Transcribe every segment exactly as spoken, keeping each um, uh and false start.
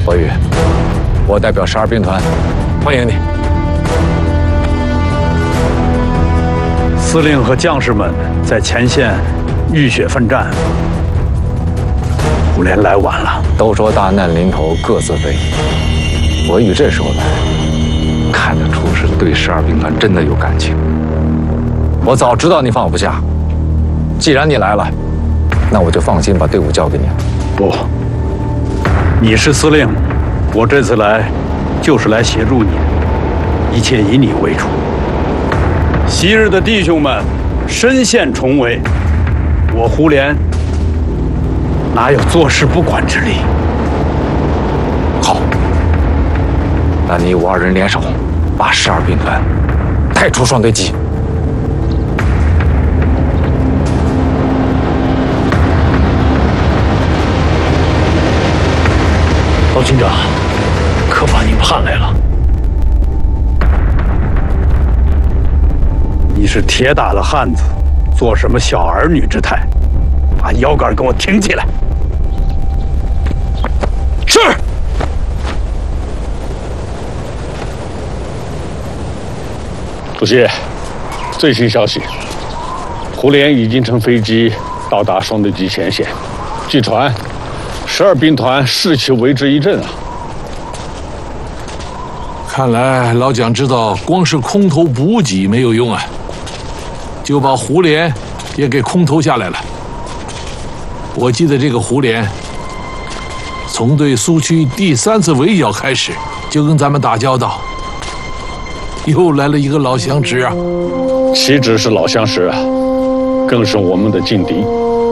伯宇，我代表十二兵团欢迎你。 司令和将士们在前线浴血奋战，胡琏来晚了。 都说大难临头各自飞，伯宇这时候来，看得出是对十二兵团真的有感情。我早知道你放我不下，既然你来了，那我就放心把队伍交给你了。 不，你是司令，我这次来就是来协助你，一切以你为主。昔日的弟兄们身陷重围，我胡琏哪有坐视不管之理？ 好，那你我二人联手，把十二兵团带出双堆集。 老军长，可把你盼来了。 你是铁打的汉子，做什么小儿女之态？把腰杆给我挺起来！是。 主席，最新消息，胡琏已经乘飞机到达双堆集前线，据传，十二兵团士气为之一振啊！ 看来老蒋知道光是空投补给没有用啊，就把胡琏也给空投下来了。我记得这个胡琏，从对苏区第三次围剿开始，就跟咱们打交道。又来了一个老相识啊！ 岂止是老相识啊，更是我们的劲敌。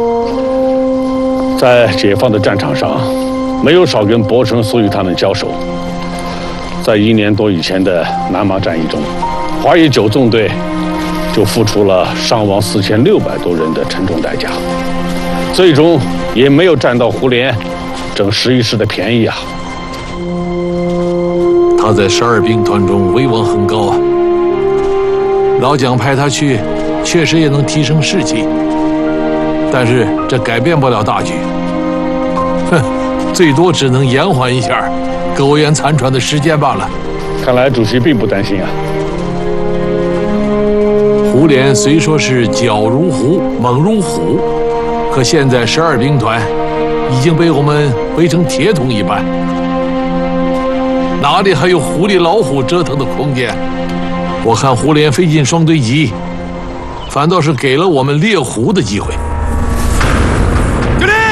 在解放的战场上，没有少跟伯承、苏玉他们交手。在一年多以前的南麻战役中，华野九纵队就付出了伤亡四千六百多人的沉重代价，最终也没有占到胡琏整十一师的便宜啊。 他在十二兵团中威望很高啊，老蒋派他去，确实也能提升士气，但是这改变不了大局。哼，最多只能延缓一下苟延残喘的时间罢了。 看来主席并不担心啊。 胡琏虽说是狡如狐，猛如虎，可现在十二兵团已经被我们围成铁桶一般，哪里还有狐狸老虎折腾的空间？我看胡琏飞进双堆集，反倒是给了我们猎狐的机会。 敬礼！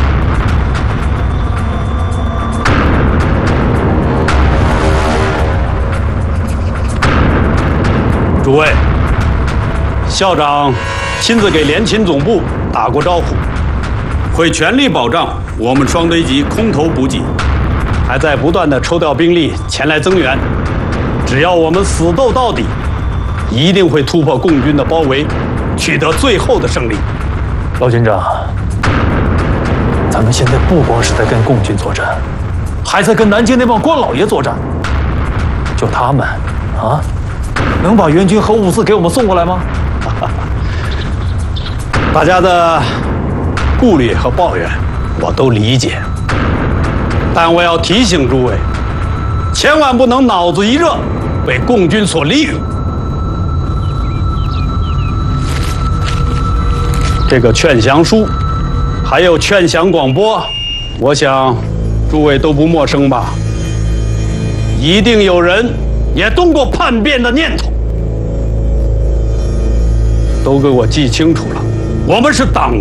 诸位，校长亲自给联勤总部打过招呼，会全力保障我们双堆集空投补给，还在不断的抽调兵力前来增援。只要我们死斗到底，一定会突破共军的包围，取得最后的胜利。 老军长，咱们现在不光是在跟共军作战，还在跟南京那帮官老爷作战。就他们啊，能把援军和物资给我们送过来吗？ 大家的顾虑和抱怨我都理解，但我要提醒诸位，千万不能脑子一热被共军所利用。这个劝降书，还有劝降广播，我想诸位都不陌生吧？一定有人也动过叛变的念头，都给我记清楚了。我们是党